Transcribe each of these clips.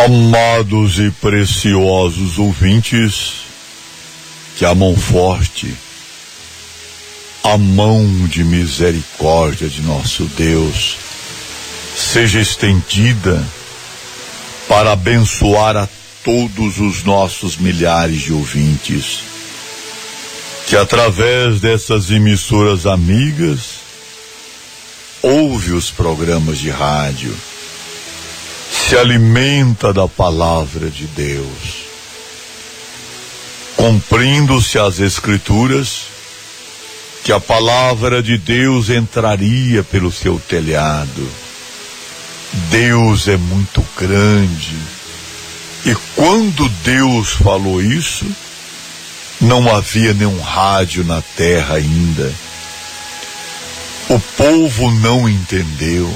Amados e preciosos ouvintes, que a mão forte, a mão de misericórdia de nosso Deus, seja estendida para abençoar a todos os nossos milhares de ouvintes, que através dessas emissoras amigas, ouve os programas de rádio, se alimenta da palavra de Deus, cumprindo-se as Escrituras, que a palavra de Deus entraria pelo seu telhado. Deus é muito grande, e quando Deus falou isso, não havia nenhum rádio na terra ainda. O povo não entendeu.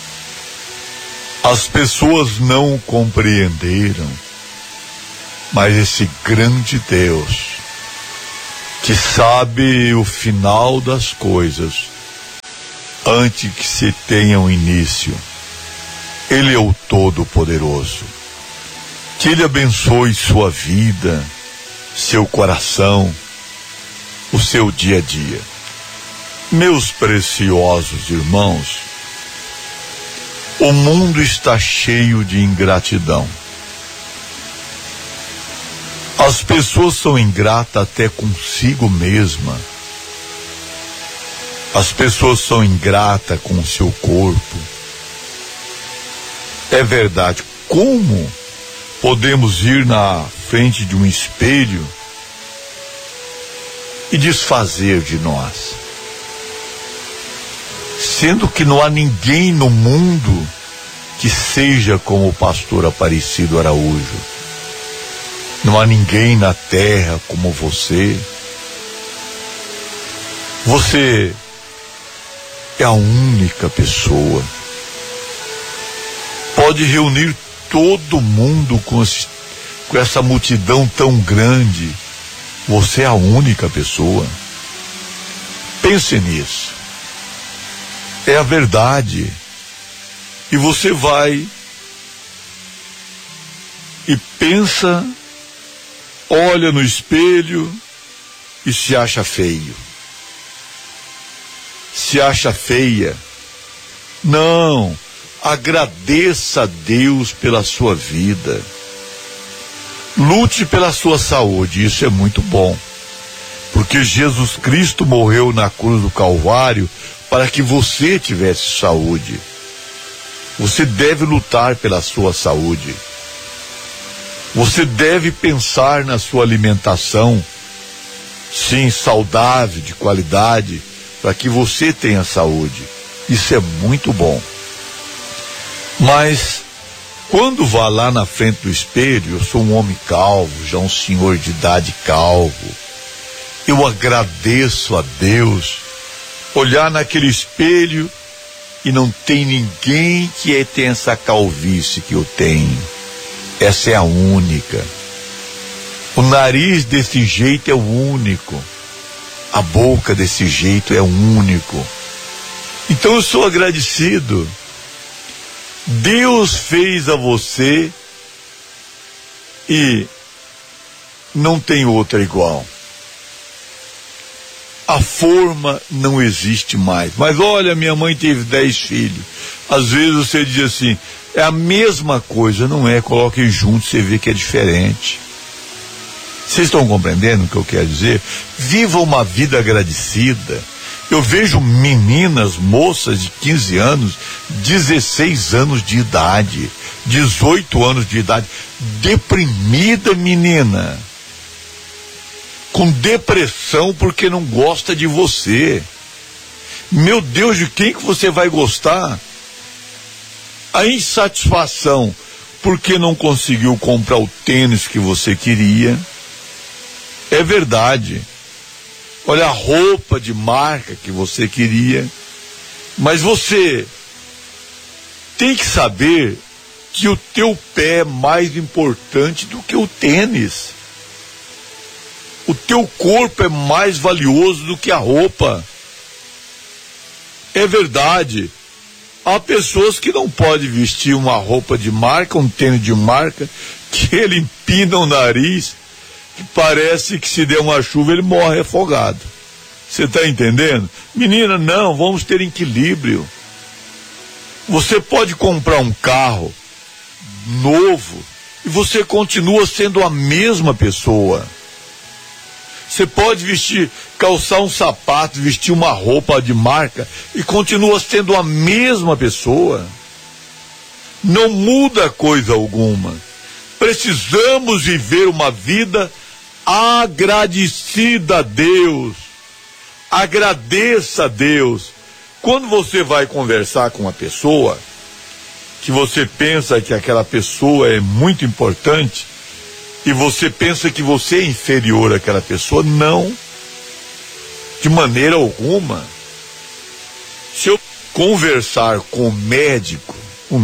As pessoas não compreenderam, mas esse grande Deus, que sabe o final das coisas, antes que se tenha um início, Ele é o Todo-Poderoso. Que Ele abençoe sua vida, seu coração, o seu dia a dia. Meus preciosos irmãos, o mundo está cheio de ingratidão. As pessoas são ingratas até consigo mesma. As pessoas são ingratas com o seu corpo. É verdade. Como podemos ir na frente de um espelho e desfazer de nós? Sendo que não há ninguém no mundo que seja como o pastor Aparecido Araújo. Não há ninguém na terra como você. Você é a única pessoa. Pode reunir todo mundo com essa multidão tão grande. Você é a única pessoa. Pense nisso. É a verdade. E você vai e pensa, olha no espelho e se acha feio. Se acha feia. Não, agradeça a Deus pela sua vida. Lute pela sua saúde, isso é muito bom. Porque Jesus Cristo morreu na cruz do Calvário para que você tivesse saúde. Você deve lutar pela sua saúde. Você deve pensar na sua alimentação, sim, saudável, de qualidade, para que você tenha saúde. Isso é muito bom. Mas, quando vá lá na frente do espelho, eu sou um homem calvo, já um senhor de idade calvo. Eu agradeço a Deus, olhar naquele espelho e não tem ninguém que tenha essa calvície que eu tenho. Essa é a única. O nariz desse jeito é o único. A boca desse jeito é o único. Então eu sou agradecido. Deus fez a você e não tem outra igual. A forma não existe mais. Mas olha, minha mãe teve 10 filhos. Às vezes você diz assim, é a mesma coisa. Não é, coloque junto, você vê que é diferente. Vocês estão compreendendo o que eu quero dizer? Viva uma vida agradecida. Eu vejo meninas, moças de 15 anos, 16 anos de idade, 18 anos de idade, deprimida, menina, com depressão porque não gosta de você. Meu Deus, de quem que você vai gostar? A insatisfação porque não conseguiu comprar o tênis que você queria. É verdade. Olha a roupa de marca que você queria. Mas você tem que saber que o teu pé é mais importante do que o tênis. O teu corpo é mais valioso do que a roupa. É verdade. Há pessoas que não podem vestir uma roupa de marca, um tênis de marca, que ele empina o nariz, que parece que se der uma chuva ele morre afogado. Você está entendendo? Menina, não, vamos ter equilíbrio. Você pode comprar um carro novo e você continua sendo a mesma pessoa. Você pode calçar um sapato, vestir uma roupa de marca e continua sendo a mesma pessoa. Não muda coisa alguma. Precisamos viver uma vida agradecida a Deus. Agradeça a Deus. Quando você vai conversar com uma pessoa, que você pensa que aquela pessoa é muito importante, e você pensa que você é inferior àquela pessoa, não, de maneira alguma. Se eu conversar com o médico,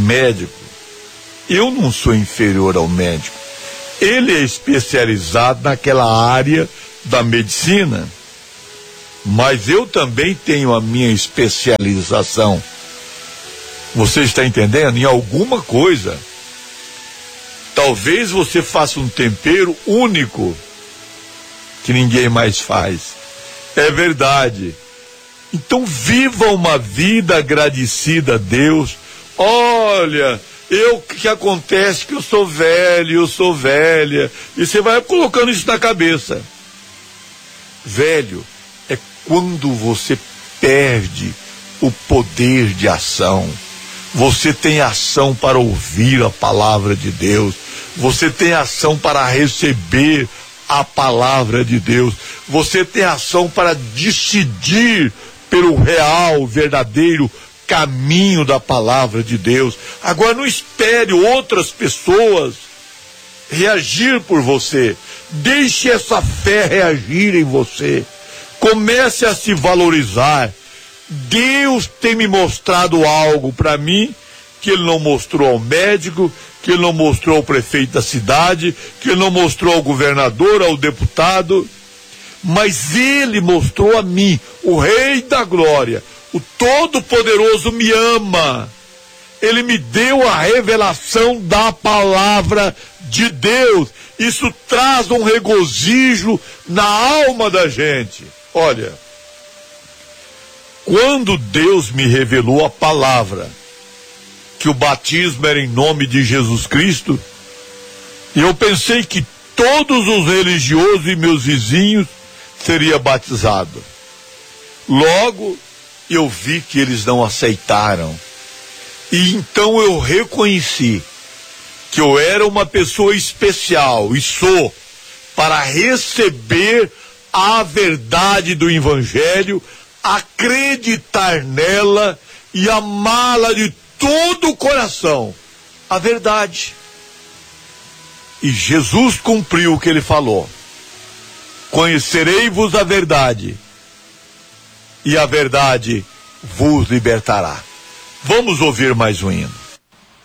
eu não sou inferior ao médico. Ele é especializado naquela área da medicina, mas eu também tenho a minha especialização. Você está entendendo? Em alguma coisa. Talvez você faça um tempero único que ninguém mais faz. É verdade. Então viva uma vida agradecida a Deus. Olha, o que acontece que eu sou velho, eu sou velha. E você vai colocando isso na cabeça. Velho é quando você perde o poder de ação. Você tem ação para ouvir a palavra de Deus. Você tem ação para receber a palavra de Deus. Você tem ação para decidir pelo real, verdadeiro caminho da palavra de Deus. Agora não espere outras pessoas reagir por você. Deixe essa fé reagir em você. Comece a se valorizar. Deus tem me mostrado algo para mim que Ele não mostrou ao médico, que Ele não mostrou ao prefeito da cidade, que Ele não mostrou ao governador, ao deputado, mas Ele mostrou a mim, o Rei da Glória, o Todo-Poderoso me ama. Ele me deu a revelação da palavra de Deus. Isso traz um regozijo na alma da gente. Olha, quando Deus me revelou a palavra, que o batismo era em nome de Jesus Cristo, eu pensei que todos os religiosos e meus vizinhos seriam batizados. Logo, eu vi que eles não aceitaram. E então eu reconheci que eu era uma pessoa especial, e sou, para receber a verdade do Evangelho, acreditar nela e amá-la de todo o coração, a verdade. E Jesus cumpriu o que Ele falou: conhecerei-vos a verdade, e a verdade vos libertará. Vamos ouvir mais um hino.